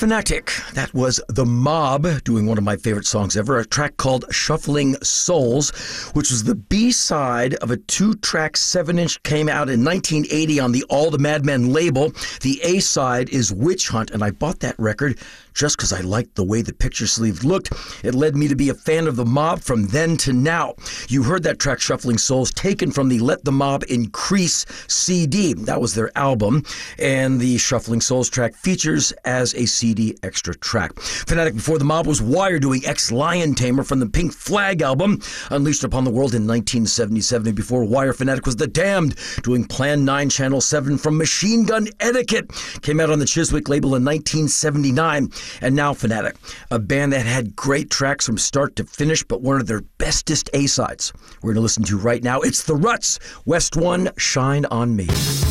Fanatic. That was The Mob doing one of my favorite songs ever, a track called Shuffling Souls, which was the B-side of a 2-track 7-inch, came out in 1980 on the All the Madmen label. The A-side is Witch Hunt, and I bought that record just because I liked the way the picture sleeve looked. It led me to be a fan of The Mob from then to now. You heard that track, Shuffling Souls, taken from the Let the Mob Increase CD. That was their album, and the Shuffling Souls track features as a CD extra track. Fanatic before The Mob was Wire doing Ex-Lion Tamer from the Pink Flag album, Unleashed Upon the World in 1977. Before Wire, Fanatic was The Damned doing Plan 9 Channel 7 from Machine Gun Etiquette. Came out on the Chiswick label in 1979. And now Fanatic, a band that had great tracks from start to finish, but one of their bestest A-sides we're going to listen to right now. It's The Ruts, West One, Shine on Me.